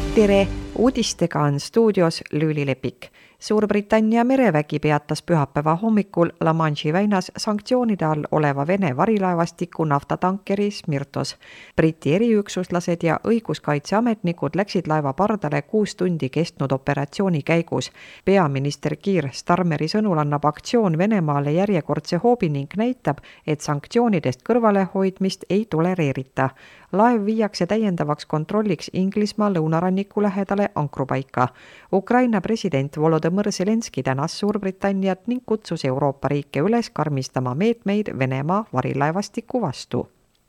Tere! Uudistega on stuudios Lüüli Lepik. Suurbritannia merevägi peatas pühapäeva hommikul La Manche'i väinas sanktsioonide all oleva Vene varilaevastiku naftatankeri Smirtos. Briti eriüksuslased ja õiguskaitseametnikud läksid laeva pardale 6 tundi kestnud operatsiooni käigus. Peaminister Keir Starmeri sõnul annab aktsioon Venemaale järjekordse hoobi ning näitab, et sanktsioonidest kõrvalehoidmist ei tolereerita. Laev viiakse täiendavaks kontrolliks Inglismaa lõunaranniku lähedale ankrupaika. Ukraina president Volodõmõr Zelenski tänas Suurbritanniat ning kutsus Euroopa riike üles karmistama meetmeid Venemaa varilaevastiku vastu.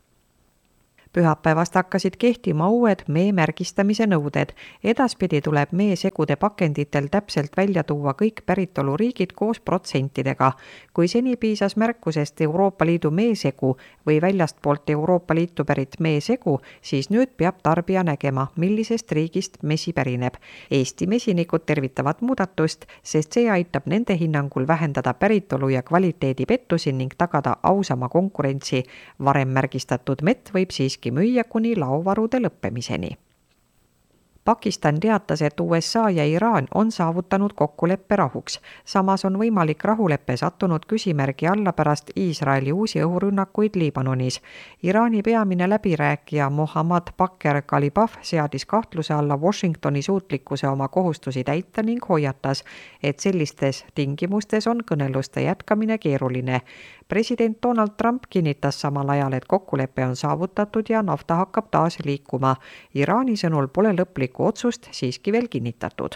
Pühapäevast hakkasid kehtima uued mee märgistamise nõuded. Edaspidi tuleb meesegude pakenditel täpselt välja tuua kõik päritoluriigid koos protsentidega. Kui seni piisas märkusest Euroopa Liidu meesegu või väljastpoolt Euroopa Liitu pärit meesegu, siis nüüd peab tarbija nägema, millisest riigist mesi pärineb. Eesti mesinikud tervitavad muudatust, sest see aitab nende hinnangul vähendada päritolu ja kvaliteedi pettusi ning tagada ausama konkurentsi. Varem märgistatud mett võib siiski müüa kuni laovarude lõppemiseni. Pakistan teatas, et USA ja Iraan on saavutanud kokkuleppe rahuks. Samas on võimalik rahuleppe sattunud küsimärgi alla pärast Iisraeli uusi õhurünnakuid Liibanonis. Iraani peamine läbirääkija Mohammad Bakr Kalibaf seadis kahtluse alla Washingtoni suutlikkuse oma kohustusi täita ning hoiatas, et sellistes tingimustes on kõneluste jätkamine keeruline. President Donald Trump kinnitas samal ajal, et kokkulepe on saavutatud ja nafta hakkab taas liikuma. Iraani sõnul pole lõplikku otsust siiski veel kinnitatud.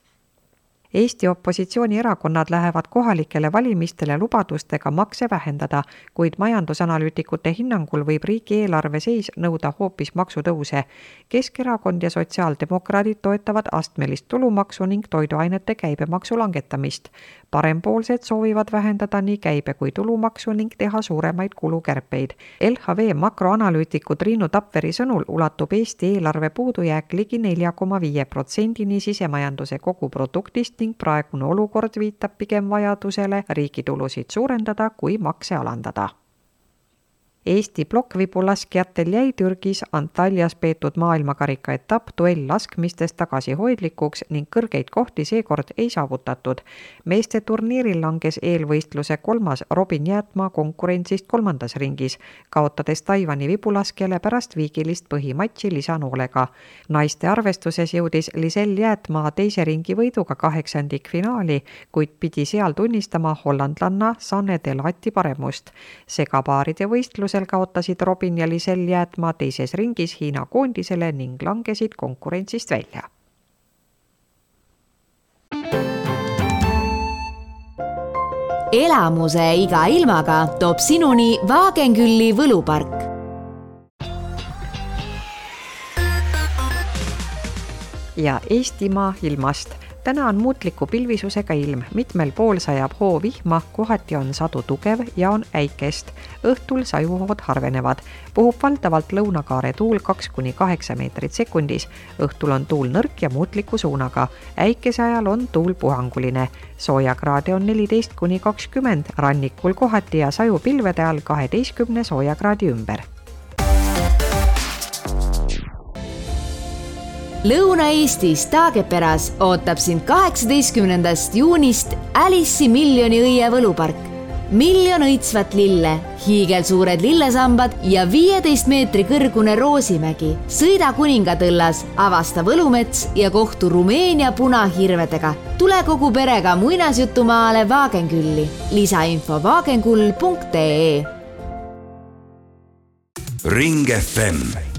Eesti opositsioonierakonnad lähevad kohalikele valimistele lubadustega makse vähendada, kuid majandusanalüütikute hinnangul võib riigieelarve seis nõuda hoopis maksutõuse. Keskerakond ja sotsiaaldemokraadid toetavad astmelist tulumaksu ning toiduainete käibemaksu langetamist. Parempoolsed soovivad vähendada nii käibe kui tulumaksu ning teha suuremaid kulukärpeid. LHV makroanalüütiku Triinu Tapveri sõnul ulatub Eesti eelarve puudujääk ligi 4,5% sisemajanduse koguproduktist ning praegune olukord viitab pigem vajadusele riigi tulusid suurendada kui makse alandada. Eesti plokkvibulaskjatel jäi Türgis Antalyas peetud maailmakarika etapp duell laskmistes tagasihoidlikuks ning kõrgeid kohti seekord ei saavutatud. Meeste turniiril langes eelvõistluse 3. Robin Jäätmaa konkurentsist 3. ringis, kaotades Taiwani vibulaskjale pärast viigilist põhimatši lisanoolega. Naiste arvestuses jõudis Lisel Jäätmaa 2. ringi võiduga 8. finaali, kuid pidi seal tunnistama hollandlanna Sanne Delhatti paremust. Segapaaride võistlusel kaotasid Robin ja Lisel Jäätmaa 2. ringis Hiina koondisele ning langesid konkurentsist välja. Elamuse iga ilmaga toob sinuni Wagenkülli võlupark. Ja Eestimaa ilmast. Täna on muutliku pilvisusega ilm, mitmel pool sajab hoo vihma, kohati on sadu tugev ja on äikest. Õhtul sajuhood harvenevad. Puhub valdavalt lõunakaare tuul 2–8 meetrit sekundis. Õhtul on tuul nõrk ja muutliku suunaga. Äikese ajal on tuul puhanguline. Soojakraade on 14–20, rannikul kohati ja sajupilvede all 12 soojakraadi ümber. Lõuna-Eestis Taageperas ootab sind 18. juunist Alice'i miljoni õie võlupark. 1 000 000 õitsvat lille, hiigelsuured lillesambad ja 15 meetri kõrgune Roosimägi. Sõida Kuningatõllas, avasta võlumets ja kohtu Rumeenia punahirvedega. Tule kogu perega muinasjutumaale Wagenkülli. Lisainfo wagenkull.ee. Ring FM